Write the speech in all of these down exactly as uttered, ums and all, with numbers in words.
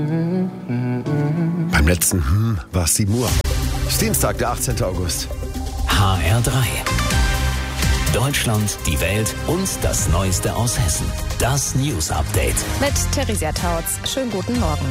Beim letzten Hm war es sieben Uhr. Es ist Dienstag, der achtzehnten August. H R drei. Deutschland, die Welt und das Neueste aus Hessen. Das News Update. Mit Theresia Tautz. Schönen guten Morgen.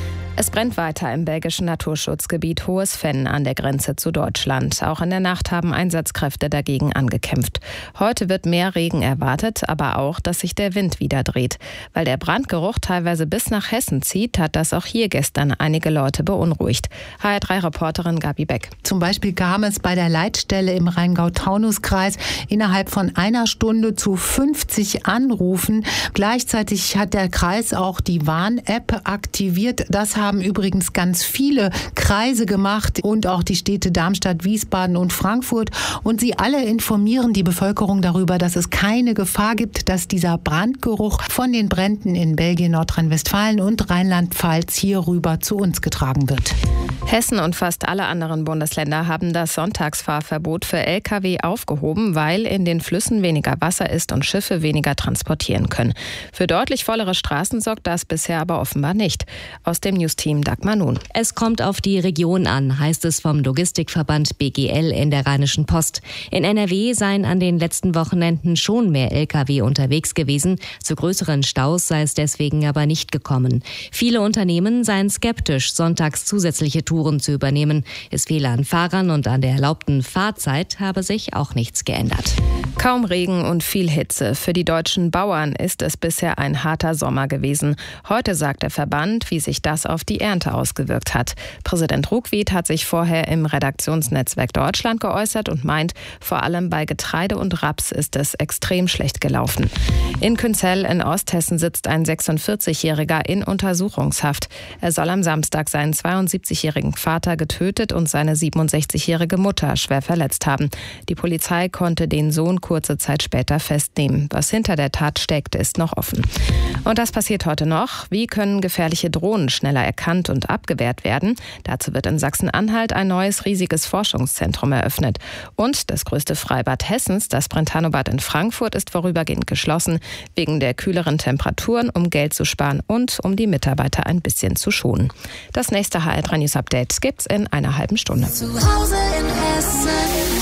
Es brennt weiter im belgischen Naturschutzgebiet Hohes Venn an der Grenze zu Deutschland. Auch in der Nacht haben Einsatzkräfte dagegen angekämpft. Heute wird mehr Regen erwartet, aber auch, dass sich der Wind wieder dreht. Weil der Brandgeruch teilweise bis nach Hessen zieht, hat das auch hier gestern einige Leute beunruhigt. H R drei Reporterin Gabi Beck. Zum Beispiel kam es bei der Leitstelle im Rheingau-Taunus-Kreis innerhalb von einer Stunde zu fünfzig Anrufen. Gleichzeitig hat der Kreis auch die Warn-App aktiviert. Das haben übrigens ganz viele Kreise gemacht und auch die Städte Darmstadt, Wiesbaden und Frankfurt. Und sie alle informieren die Bevölkerung darüber, dass es keine Gefahr gibt, dass dieser Brandgeruch von den Bränden in Belgien, Nordrhein-Westfalen und Rheinland-Pfalz hier rüber zu uns getragen wird. Hessen und fast alle anderen Bundesländer haben das Sonntagsfahrverbot für L K W aufgehoben, weil in den Flüssen weniger Wasser ist und Schiffe weniger transportieren können. Für deutlich vollere Straßen sorgt das bisher aber offenbar nicht. Aus dem News-Team Dagmar Nun. Es kommt auf die Region an, heißt es vom Logistikverband B G L in der Rheinischen Post. In N R W seien an den letzten Wochenenden schon mehr L K W unterwegs gewesen. Zu größeren Staus sei es deswegen aber nicht gekommen. Viele Unternehmen seien skeptisch, sonntags zusätzliche Touren zu übernehmen. Es fehle an Fahrern und an der erlaubten Fahrzeit habe sich auch nichts geändert. Kaum Regen und viel Hitze. Für die deutschen Bauern ist es bisher ein harter Sommer gewesen. Heute sagt der Verband, wie sich das auf die Ernte ausgewirkt hat. Präsident Ruckwied hat sich vorher im Redaktionsnetzwerk Deutschland geäußert und meint, vor allem bei Getreide und Raps ist es extrem schlecht gelaufen. In Künzell in Osthessen sitzt ein sechsundvierzigjähriger in Untersuchungshaft. Er soll am Samstag seinen zweiundsiebzigjährigen Vater getötet und seine siebenundsechzigjährige Mutter schwer verletzt haben. Die Polizei konnte den Sohn kurze Zeit später festnehmen. Was hinter der Tat steckt, ist noch offen. Und das passiert heute noch. Wie können gefährliche Drohnen schneller erkannt und abgewehrt werden? Dazu wird in Sachsen-Anhalt ein neues riesiges Forschungszentrum eröffnet. Und das größte Freibad Hessens, das Brentano-Bad in Frankfurt, ist vorübergehend geschlossen, wegen der kühleren Temperaturen, um Geld zu sparen und um die Mitarbeiter ein bisschen zu schonen. Das nächste H R drei News Update gibt's in einer halben Stunde. Zu Hause in Hessen.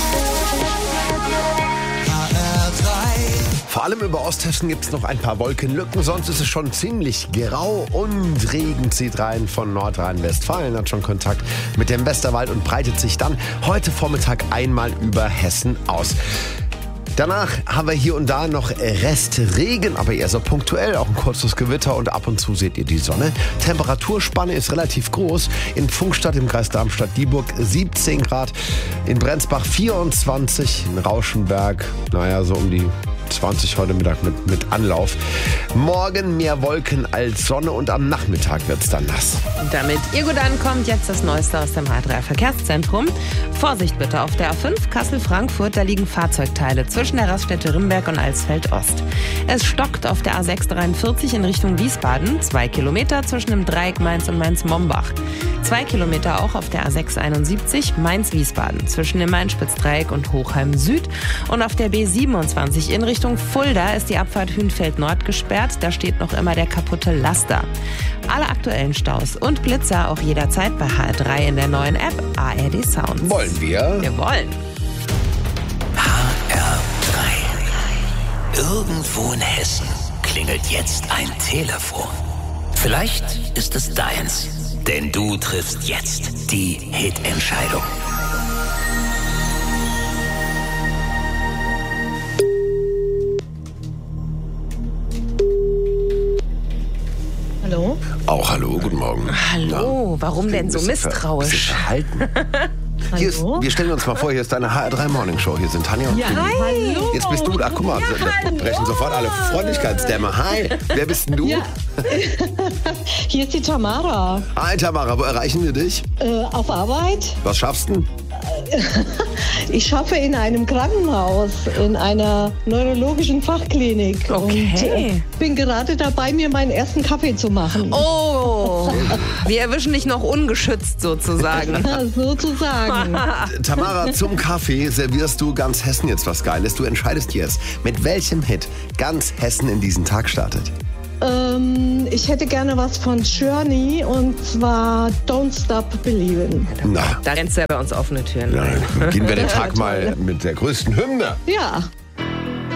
Vor allem über Osthessen gibt es noch ein paar Wolkenlücken, sonst ist es schon ziemlich grau und Regen zieht rein von Nordrhein-Westfalen, hat schon Kontakt mit dem Westerwald und breitet sich dann heute Vormittag einmal über Hessen aus. Danach haben wir hier und da noch Restregen, aber eher so punktuell, auch ein kurzes Gewitter und ab und zu seht ihr die Sonne. Temperaturspanne ist relativ groß. In Pfungstadt im Kreis Darmstadt-Dieburg siebzehn Grad, in Brenzbach vierundzwanzig, in Rauschenberg, naja, so um die zwanzig heute Mittag mit, mit Anlauf. Morgen mehr Wolken als Sonne und am Nachmittag wird es dann nass. Damit ihr gut ankommt, jetzt das Neueste aus dem H R drei Verkehrszentrum. Vorsicht bitte auf der A fünf Kassel-Frankfurt, da liegen Fahrzeugteile zwischen der Raststätte Rimberg und Alsfeld-Ost. Es stockt auf der A sechs dreiundvierzig in Richtung Wiesbaden, zwei Kilometer zwischen dem Dreieck Mainz und Mainz-Mombach. Zwei Kilometer auch auf der A sechs einundsiebzig Mainz-Wiesbaden zwischen dem Main-Spitz-Dreieck und Hochheim Süd. Und auf der B siebenundzwanzig in Richtung Fulda ist die Abfahrt Hünfeld Nord gesperrt. Da steht noch immer der kaputte Laster. Alle aktuellen Staus und Blitzer auch jederzeit bei H R drei in der neuen App A R D Sounds. Wollen wir? Wir wollen. H R drei. Irgendwo in Hessen klingelt jetzt ein Telefon. Vielleicht ist es deins, denn du triffst jetzt die Hit-Entscheidung. Hallo? Auch hallo, guten Morgen. Hallo, Ja, warum denn so ein bisschen misstrauisch? Ver, ein bisschen verhalten. Hier ist, wir stellen uns mal vor, hier ist deine H R drei Morning Show. Hier sind Tanja und Ja, Billy. hi. Jetzt bist du, ach guck mal, da brechen sofort alle Freundlichkeitsdämme. Hi, wer bist denn du? Ja. Hier ist die Tamara. Hi Tamara, wo erreichen wir dich? Äh, auf Arbeit. Was schaffst du denn? Ich schaffe in einem Krankenhaus, in einer neurologischen Fachklinik. Okay. Und äh, bin gerade dabei, mir meinen ersten Kaffee zu machen. Oh, wir erwischen dich noch ungeschützt sozusagen. Sozusagen. Tamara, zum Kaffee servierst du ganz Hessen jetzt was Geiles. Du entscheidest jetzt, mit welchem Hit ganz Hessen in diesen Tag startet. Ähm, ich hätte gerne was von Journey und zwar Don't Stop Believin'. Na. Da rennst du ja bei uns offene Türen. Nein. Gehen wir den Tag mal mit der größten Hymne. Ja.